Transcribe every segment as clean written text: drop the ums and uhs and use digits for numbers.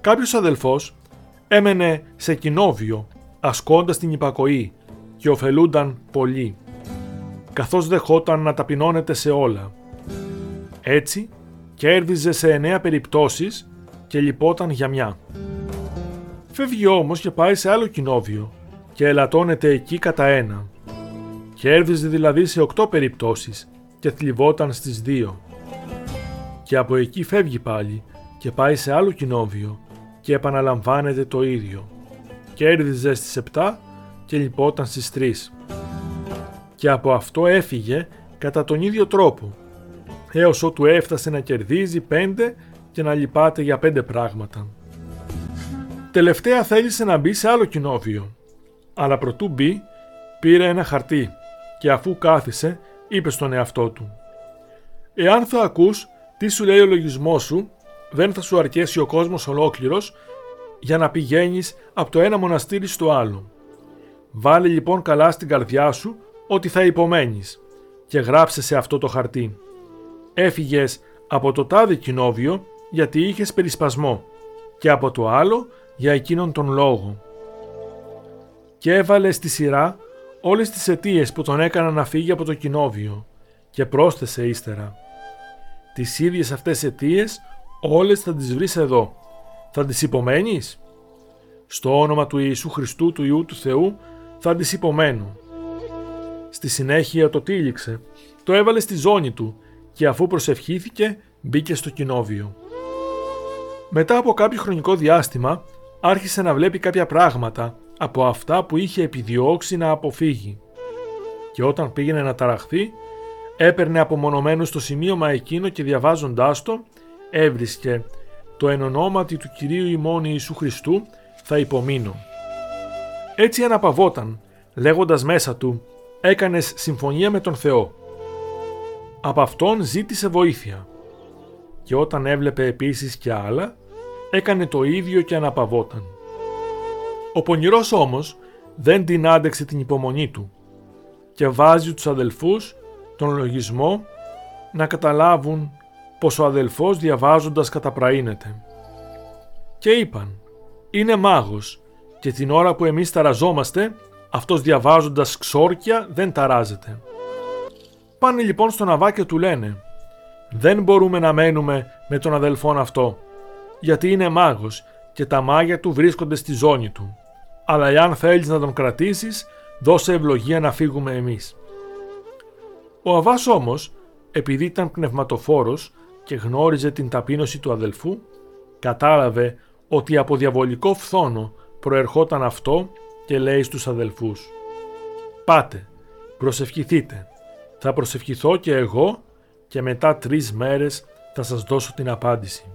Κάποιος αδελφός έμενε σε κοινόβιο, ασκώντας την υπακοή και ωφελούνταν πολύ, καθώς δεχόταν να ταπεινώνεται σε όλα. Έτσι, κέρδιζε σε 9 περιπτώσεις και λυπόταν για μια. Φεύγει όμως και πάει σε άλλο κοινόβιο και ελαττώνεται εκεί κατά 1. Κέρδιζε δηλαδή σε 8 περιπτώσεις και θλιβόταν στις 2. Και από εκεί φεύγει πάλι και πάει σε άλλο κοινόβιο και επαναλαμβάνεται το ίδιο. Κέρδιζε στις 7 και λυπόταν στις 3. Και από αυτό έφυγε κατά τον ίδιο τρόπο, έως ότου έφτασε να κερδίζει 5 και να λυπάται για 5 πράγματα. Τελευταία θέλησε να μπει σε άλλο κοινόβιο, αλλά προτού μπει πήρε ένα χαρτί και αφού κάθισε είπε στον εαυτό του: «Εάν θα ακούς τι σου λέει ο λογισμός σου, δεν θα σου αρκέσει ο κόσμος ολόκληρος για να πηγαίνεις από το ένα μοναστήρι στο άλλο. Βάλε λοιπόν καλά στην καρδιά σου ότι θα υπομένεις και γράψε σε αυτό το χαρτί. Έφυγες από το τάδε κοινόβιο γιατί είχες περισπασμό και από το άλλο για εκείνον τον λόγο». Και έβαλε στη σειρά όλες τις αιτίες που τον έκαναν να φύγει από το κοινόβιο και πρόσθεσε ύστερα: «Τις ίδιες αυτές αιτίες όλες θα τις βρεις εδώ. Θα τις υπομένεις? Στο όνομα του Ιησού Χριστού, του Υιού του Θεού, θα τις υπομένω». Στη συνέχεια το τύλιξε, το έβαλε στη ζώνη του και αφού προσευχήθηκε μπήκε στο κοινόβιο. Μετά από κάποιο χρονικό διάστημα άρχισε να βλέπει κάποια πράγματα από αυτά που είχε επιδιώξει να αποφύγει. Και όταν πήγαινε να ταραχθεί, έπαιρνε απομονωμένο στο σημείωμα εκείνο και διαβάζοντάς το, έβρισκε «Το εν ονόματι του Κυρίου ημών Ιησού Χριστού θα υπομείνω». Έτσι αναπαυόταν, λέγοντας μέσα του «Έκανες συμφωνία με τον Θεό». Από Αυτόν ζήτησε βοήθεια. Και όταν έβλεπε επίσης και άλλα, έκανε το ίδιο και αναπαυόταν. Ο πονηρός όμως δεν την άντεξε την υπομονή του και βάζει τους αδελφούς τον λογισμό να καταλάβουν πως ο αδελφός διαβάζοντας καταπραίνεται. Και είπαν «Είναι μάγος και την ώρα που εμείς ταραζόμαστε, αυτός διαβάζοντας ξόρκια δεν ταράζεται». Πάνε λοιπόν στον Αββά και του λένε «Δεν μπορούμε να μένουμε με τον αδελφόν αυτό, γιατί είναι μάγος και τα μάγια του βρίσκονται στη ζώνη του. Αλλά εάν θέλεις να τον κρατήσεις, δώσε ευλογία να φύγουμε εμείς». Ο Αββάς όμως, επειδή ήταν πνευματοφόρος και γνώριζε την ταπείνωση του αδελφού, κατάλαβε ότι από διαβολικό φθόνο προερχόταν αυτό και λέει στους αδελφούς «Πάτε, προσευχηθείτε, θα προσευχηθώ και εγώ και μετά 3 μέρες θα σας δώσω την απάντηση».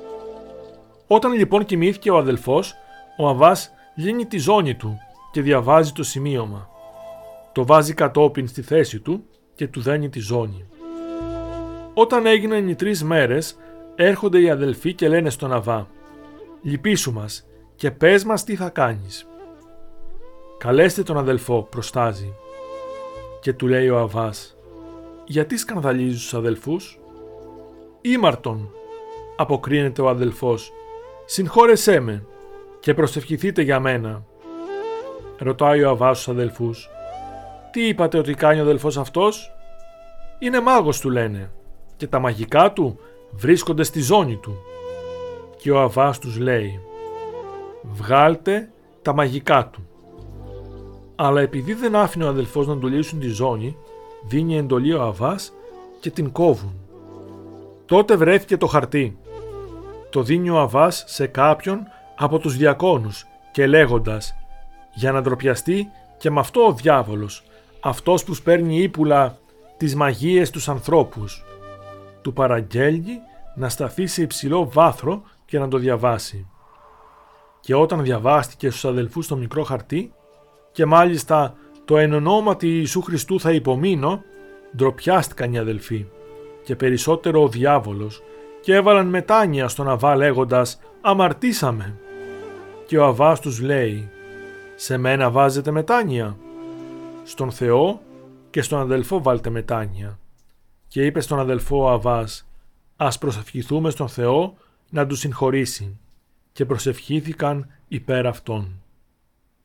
Όταν λοιπόν κοιμήθηκε ο αδελφός, ο Αββάς λύνει τη ζώνη του και διαβάζει το σημείωμα. Το βάζει κατόπιν στη θέση του και του δένει τη ζώνη. Όταν έγιναν οι 3 μέρες, έρχονται οι αδελφοί και λένε στον Αββά «Λυπήσου μας και πες μας τι θα κάνεις». «Καλέστε τον αδελφό», προστάζει. Και του λέει ο Αββάς «Γιατί σκανδαλίζεις τους αδελφούς?» «Ήμαρτον», αποκρίνεται ο αδελφός, «συγχώρεσέ με και προσευχηθείτε για μένα». Ρωτάει ο Αββάς τους αδελφούς «Τι είπατε ότι κάνει ο αδελφός αυτός?» «Είναι μάγος», του λένε, «και τα μαγικά του βρίσκονται στη ζώνη του». Και ο Αββάς τους λέει «Βγάλτε τα μαγικά του». Αλλά επειδή δεν άφηνε ο αδελφός να του λύσουν τη ζώνη, δίνει εντολή ο Αββάς και την κόβουν. Τότε βρέθηκε το χαρτί. Το δίνει ο Αββάς σε κάποιον από τους διακόνους και λέγοντας «Για να ντροπιαστεί και με αυτό ο διάβολος, αυτός που σπέρνει ύπουλα τις μαγείες τους ανθρώπους». Του παραγγέλνει να σταθεί σε υψηλό βάθρο και να το διαβάσει. Και όταν διαβάστηκε στους αδελφούς το μικρό χαρτί και μάλιστα το εν ονόματι Ιησού Χριστού θα υπομείνω, ντροπιάστηκαν οι αδελφοί και περισσότερο ο διάβολος και έβαλαν μετάνοια στον Αββά λέγοντας «Αμαρτήσαμε». Και ο Αββάς τους λέει «Σε μένα βάζετε μετάνοια? Στον Θεό και στον αδελφό βάλτε μετάνοια». Και είπε στον αδελφό ο Αββάς «Ας προσευχηθούμε στον Θεό να του συγχωρήσει». και προσευχήθηκαν υπέρ αυτών.